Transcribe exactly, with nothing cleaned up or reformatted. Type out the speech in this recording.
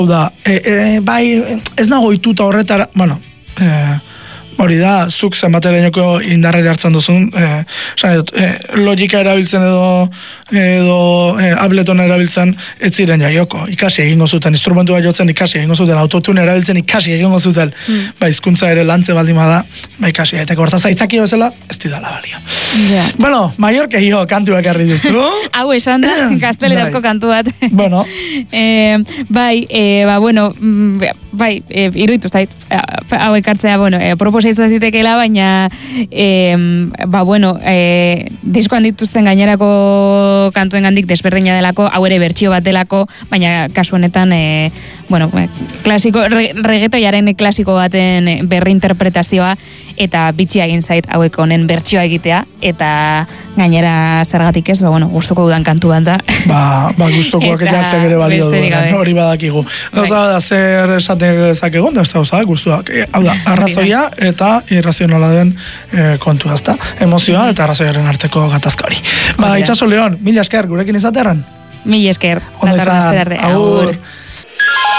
Da, e, e, bai, ez nago ituta horretara, bueno, e, hori da, zuk zenbaterainoko indarrera hartzen duzun, e, e, logika erabiltzen edo, edo e, abletona erabiltzen ez ziren jaioko, ikasi egingo zuten, instrumentua jotzen ikasi egingo zuten, autotune erabiltzen ikasi egingo zuten, mm. ba, hizkuntza ere lantze baldin bada, ba, ikasi, eta hortaz aitzaki bezala, ez didala balia. Yeah. Bueno, Mallorca jo, kantuak arri duzu. Hau esan da, gaztelerazko kantu bat. Bueno. e, bai, e, ba, bueno, bai, e, iruditu zait, hau ekartzea, bueno, e, proposa izan zitekeela, baina e, ba, bueno, e, diskoan dituzten gainerako kantuen gandik desberdina delako, hau ere bertsio bat delako, baina kasu honetan e, bueno, klasiko, re, reggaetoiaren klasiko baten berri interpretazioa, eta bitxia egin zait hauek honen bertsioa egitea, eta gainera zergatik ez, ba, bueno, gustuko dudan kantu bat da. Ba, ba gustukoak eta hartzak ere balio duen, hori badakigu. Gauza da, zer esatek ezakegon, da ez da, gauza, gustuak. Hau da, arrazoia eta irrazionala den e, kontu azta, emozioa eta arrazoiaren arteko gatazka hori. Ba, Itxaso Leon, mila esker, gurekin izaterran? Mila esker, datorren astera arte. Agur.